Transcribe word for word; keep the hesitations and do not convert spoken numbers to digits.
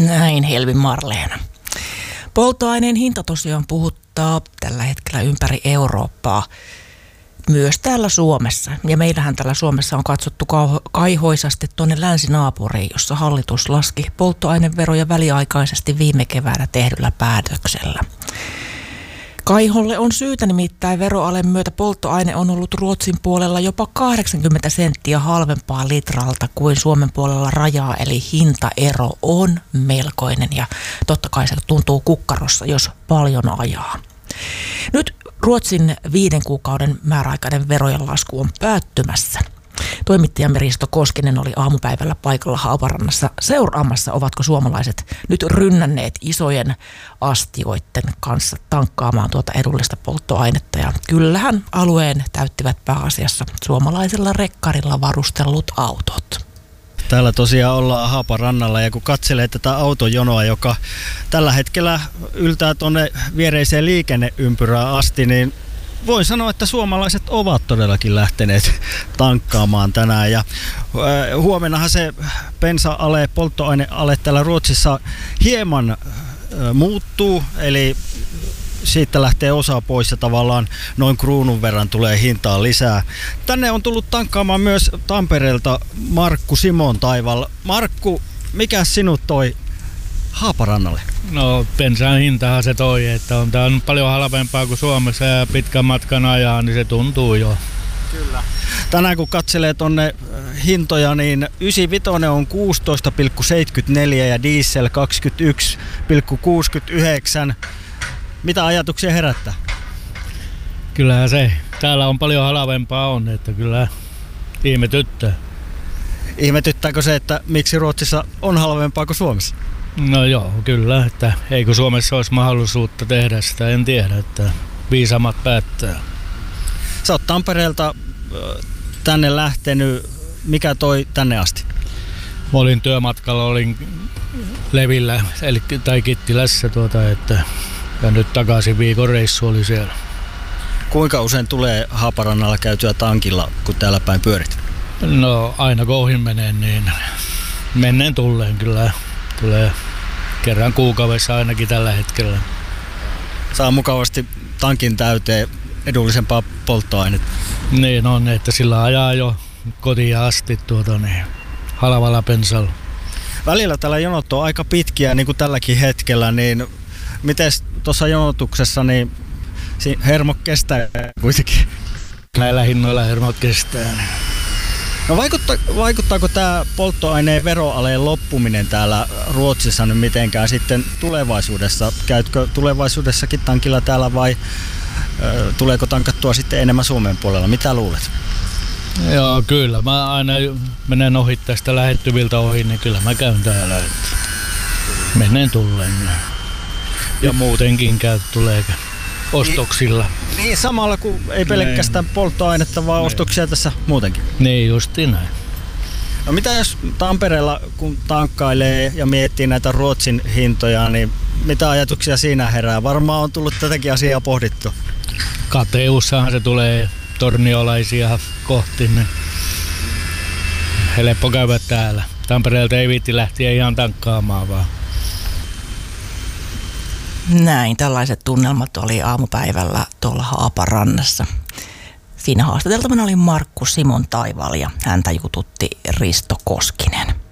Näin, Helmi Marleena. Polttoaineen hinta tosiaan puhuttaa tällä hetkellä ympäri Eurooppaa, myös täällä Suomessa. Ja meillähän täällä Suomessa on katsottu kaihoisasti tuonne länsinaapuriin, jossa hallitus laski polttoaineveroja väliaikaisesti viime keväänä tehdyllä päätöksellä. Kaiholle on syytä, nimittäin veroalen myötä polttoaine on ollut Ruotsin puolella jopa kahdeksankymmentä senttiä halvempaa litralta kuin Suomen puolella rajaa, eli hintaero on melkoinen ja totta kai se tuntuu kukkarossa, jos paljon ajaa. Nyt Ruotsin viiden kuukauden määräaikainen verojen lasku on päättymässä. Toimittajamme Risto Koskinen oli aamupäivällä paikalla Haaparannassa seuraamassa, ovatko suomalaiset nyt rynnänneet isojen astioiden kanssa tankkaamaan tuota edullista polttoainetta. Ja kyllähän alueen täyttivät pääasiassa suomalaisilla rekkarilla varustellut autot. Täällä tosiaan ollaan Haaparannalla ja kun katselee tätä autojonoa, joka tällä hetkellä yltää tuonne viereiseen liikenneympyrään asti, niin voin sanoa, että suomalaiset ovat todellakin lähteneet tankkaamaan tänään. Ja huomennahan se bensa-ale, polttoaineale täällä Ruotsissa hieman muuttuu, eli siitä lähtee osa pois ja tavallaan noin kruunun verran tulee hintaa lisää. Tänne on tullut tankkaamaan myös Tampereelta Markku Simon Taival. Markku, mikä sinut toi Haaparannalle? No bensan hintahan se toi, että on tää on paljon halvempaa kuin Suomessa ja pitkän matkan ajaa, niin se tuntuu jo. Kyllä. Tänään kun katselee tonne hintoja, niin yhdeksänkymmentäviisi on kuusitoista pilkku seitsemänkymmentäneljä ja diesel kaksikymmentäyksi pilkku kuusikymmentäyhdeksän. Mitä ajatuksia herättää? Kyllähän se. Täällä on paljon halvempaa on, että kyllä ihmetyttää. Ihmetyttääkö se, että miksi Ruotsissa on halvempaa kuin Suomessa? No joo, kyllä. Että eikö Suomessa olisi mahdollisuutta tehdä sitä, en tiedä, että viisaammat päättää. Sä oot Tampereelta tänne lähtenyt. Mikä toi tänne asti? Mä olin työmatkalla, olin Levillä eli, tai Kittilässä, tuota, että, ja nyt takaisin viikon reissu oli siellä. Kuinka usein tulee Haaparannalla käytyä tankilla, kun täällä päin pyörit? No aina kun ohi menee, niin menneen tulleen kyllä. Tulee kerran kuukaudessa ainakin tällä hetkellä. Saa mukavasti tankin täyteen edullisempaa polttoainetta. Niin on, että sillä ajaa jo kotiin asti tuota, niin, halvalla bensalla. Välillä tällä jonot on aika pitkiä, niin kuin tälläkin hetkellä, niin miten tuossa jonotuksessa niin hermo kestää kuitenkin? Näillä hinnoilla hermot kestää. No vaikuttaa, vaikuttaako tämä polttoaineen veroaleen loppuminen täällä Ruotsissa nyt mitenkään sitten tulevaisuudessa? Käytkö tulevaisuudessakin tankilla täällä vai ö, tuleeko tankattua sitten enemmän Suomen puolella? Mitä luulet? Joo, kyllä. Mä aina menen ohi tästä lähettyviltä ohi, niin kyllä mä käyn täällä. Menen tulleen. Ja muutenkin käy tulee ostoksilla. Niin, niin samalla kuin ei pelkästään polttoainetta, vaan ostoksia tässä muutenkin. Niin justiin näin. No mitä jos Tampereella kun tankkailee ja miettii näitä Ruotsin hintoja, niin mitä ajatuksia siinä herää? Varmaan on tullut tätäkin asiaa pohdittu. Kateussahan se tulee torniolaisia kohti, niin helppo käydä täällä. Tampereelta ei viitti lähteä ihan tankkaamaan vaan. Näin, tällaiset tunnelmat oli aamupäivällä tuolla Haaparannassa. Siinä haastateltavana oli Markku Simon Taival ja häntä jututti Risto Koskinen.